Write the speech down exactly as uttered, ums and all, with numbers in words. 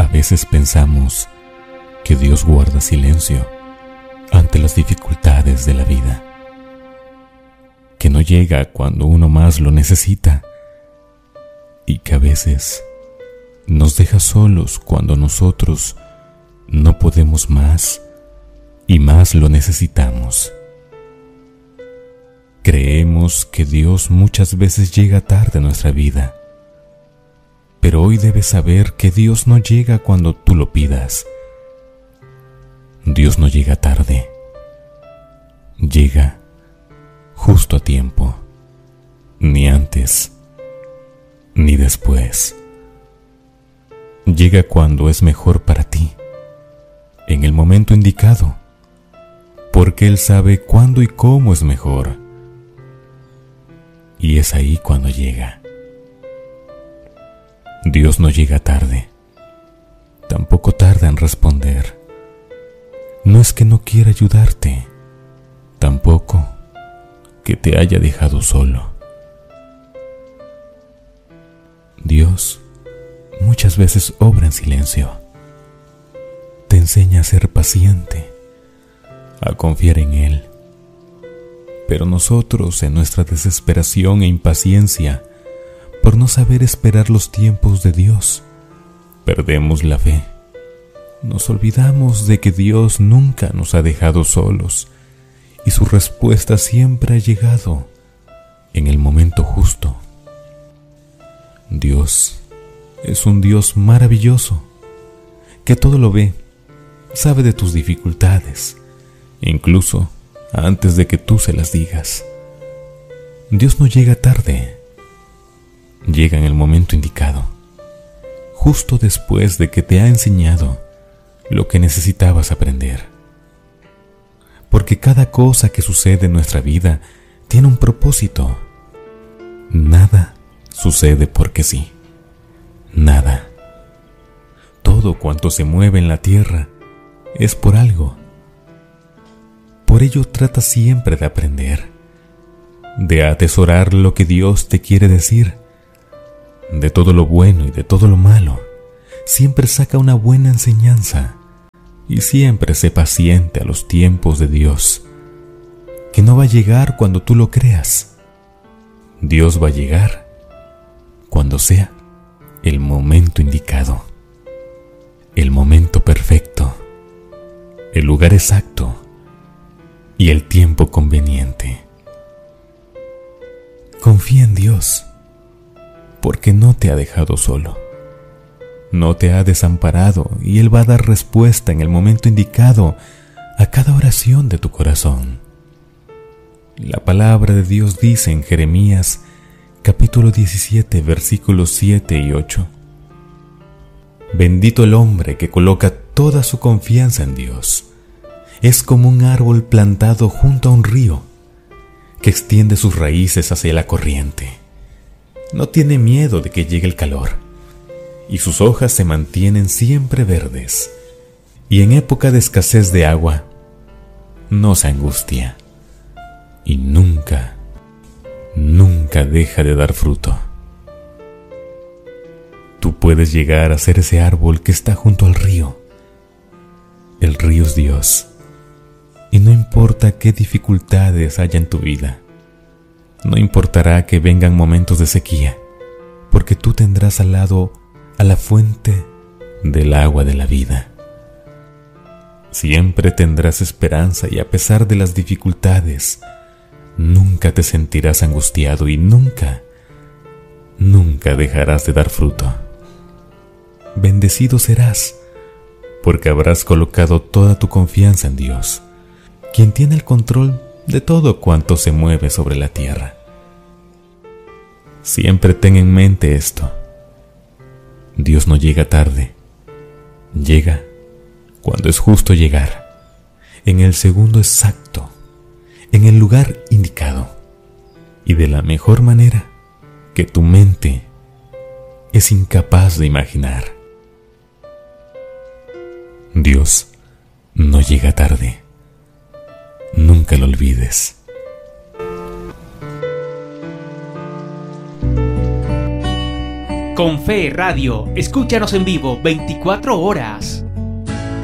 A veces pensamos que Dios guarda silencio ante las dificultades de la vida, que no llega cuando uno más lo necesita y que a veces nos deja solos cuando nosotros no podemos más y más lo necesitamos. Creemos que Dios muchas veces llega tarde a nuestra vida, pero hoy debes saber que Dios no llega cuando tú lo pidas. Dios no llega tarde, llega justo a tiempo, ni antes ni después. Llega cuando es mejor para ti, en el momento indicado, porque Él sabe cuándo y cómo es mejor. Y es ahí cuando llega. Dios no llega tarde, tampoco tarda en responder. No es que no quiera ayudarte, tampoco que te haya dejado solo. Dios muchas veces obra en silencio. Te enseña a ser paciente, a confiar en Él. Pero nosotros, en nuestra desesperación e impaciencia, por no saber esperar los tiempos de Dios, perdemos la fe. Nos olvidamos de que Dios nunca nos ha dejado solos y su respuesta siempre ha llegado en el momento justo. Dios es un Dios maravilloso, que todo lo ve, sabe de tus dificultades, incluso antes de que tú se las digas. Dios no llega tarde, llega en el momento indicado, justo después de que te ha enseñado lo que necesitabas aprender. Porque cada cosa que sucede en nuestra vida tiene un propósito. Nada sucede porque sí. Nada. Todo cuanto se mueve en la tierra es por algo. Por ello trata siempre de aprender, de atesorar lo que Dios te quiere decir. De todo lo bueno y de todo lo malo, siempre saca una buena enseñanza y siempre sé paciente a los tiempos de Dios, que no va a llegar cuando tú lo creas. Dios va a llegar cuando sea el momento indicado, el momento perfecto, el lugar exacto y el tiempo conveniente. Confía en Dios, porque no te ha dejado solo, no te ha desamparado y Él va a dar respuesta en el momento indicado a cada oración de tu corazón. La palabra de Dios dice en Jeremías capítulo diecisiete versículos siete y ocho: Bendito el hombre que coloca toda su confianza en Dios. Es como un árbol plantado junto a un río, que extiende sus raíces hacia la corriente. No tiene miedo de que llegue el calor, y sus hojas se mantienen siempre verdes. Y en época de escasez de agua, no se angustia, y nunca, nunca deja de dar fruto. Tú puedes llegar a ser ese árbol que está junto al río. El río es Dios. Y no importa qué dificultades haya en tu vida, no importará que vengan momentos de sequía, porque tú tendrás al lado a la fuente del agua de la vida. Siempre tendrás esperanza y a pesar de las dificultades, nunca te sentirás angustiado y nunca, nunca dejarás de dar fruto. Bendecido serás, porque habrás colocado toda tu confianza en Dios, quien tiene el control de todo cuanto se mueve sobre la tierra. Siempre ten en mente esto: Dios no llega tarde, llega cuando es justo llegar, en el segundo exacto, en el lugar indicado, y de la mejor manera que tu mente es incapaz de imaginar. Dios no llega tarde. Nunca lo olvides. Con Fe Radio, escúchanos en vivo veinticuatro horas.